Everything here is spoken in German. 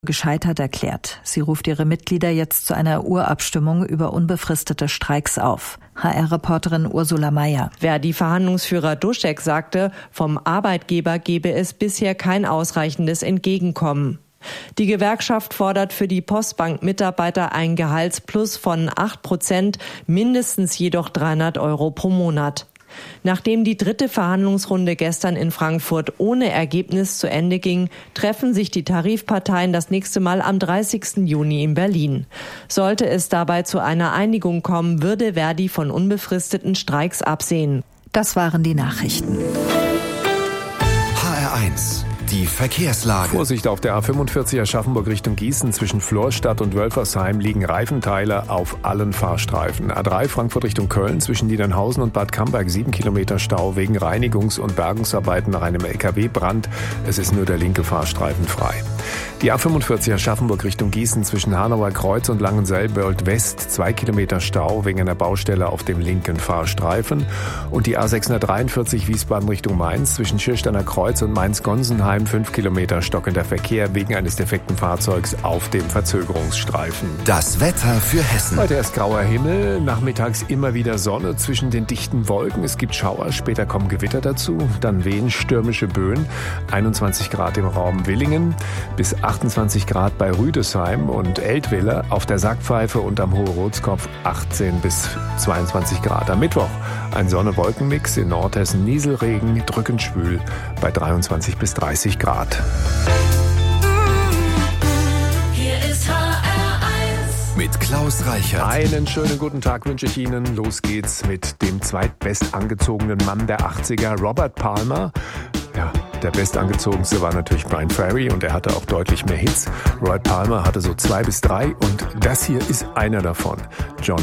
gescheitert erklärt. Sie ruft ihre Mitglieder jetzt zu einer Urabstimmung über unbefristete Streiks auf. HR-Reporterin Ursula Mayer. Verdi-Verhandlungsführer Dušek sagte, vom Arbeitgeber gebe es bisher kein ausreichendes Entgegenkommen. Die Gewerkschaft fordert für die Postbank-Mitarbeiter ein Gehaltsplus von 8%, mindestens jedoch 300 € pro Monat. Nachdem die dritte Verhandlungsrunde gestern in Frankfurt ohne Ergebnis zu Ende ging, treffen sich die Tarifparteien das nächste Mal am 30. Juni in Berlin. Sollte es dabei zu einer Einigung kommen, würde Verdi von unbefristeten Streiks absehen. Das waren die Nachrichten. HR1. Die Verkehrslage. Vorsicht auf der A45 Aschaffenburg Richtung Gießen. Zwischen Florstadt und Wölfersheim liegen Reifenteile auf allen Fahrstreifen. A3 Frankfurt Richtung Köln zwischen Niedernhausen und Bad Camberg 7 Kilometer Stau wegen Reinigungs- und Bergungsarbeiten nach einem LKW-Brand. Es ist nur der linke Fahrstreifen frei. Die A45 Aschaffenburg Richtung Gießen zwischen Hanauer Kreuz und Langenselbold West 2 Kilometer Stau wegen einer Baustelle auf dem linken Fahrstreifen. Und die A643 Wiesbaden Richtung Mainz zwischen Schirsteiner Kreuz und Mainz-Gonsenheim 5 Kilometer stockender Verkehr wegen eines defekten Fahrzeugs auf dem Verzögerungsstreifen. Das Wetter für Hessen. Heute erst grauer Himmel, nachmittags immer wieder Sonne zwischen den dichten Wolken. Es gibt Schauer, später kommen Gewitter dazu, dann wehen stürmische Böen. 21 Grad im Raum Willingen, bis 28 Grad bei Rüdesheim und Eltville, auf der Sackpfeife und am Hohe-Rotskopf 18 bis 22 Grad. Am Mittwoch ein Sonne-Wolken-Mix, in Nordhessen Nieselregen, drückend schwül bei 23 bis 30 Grad. Hier ist HR1 mit Klaus Reichert. Einen schönen guten Tag wünsche ich Ihnen. Los geht's mit dem zweitbestangezogenen Mann der 80er, Robert Palmer. Ja, der bestangezogenste war natürlich Bryan Ferry und er hatte auch deutlich mehr Hits. Robert Palmer hatte so 2 bis 3 und das hier ist einer davon. John